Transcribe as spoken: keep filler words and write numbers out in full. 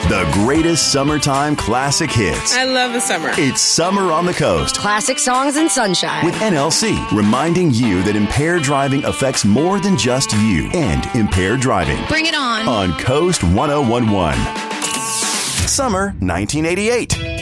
The greatest summertime classic hits. I love the summer. It's Summer on the Coast. Classic songs and sunshine. With N L C, reminding you that impaired driving affects more than just you and impaired driving. Bring it on. On Coast one oh one point one. Summer nineteen eighty-eight.